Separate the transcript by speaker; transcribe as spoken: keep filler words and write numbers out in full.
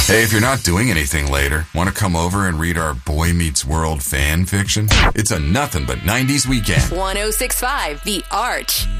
Speaker 1: Hey, if you're not doing anything later, want to come over and read our Boy Meets World fan fiction? It's a nothing but nineties weekend.
Speaker 2: one oh six point five The Arch.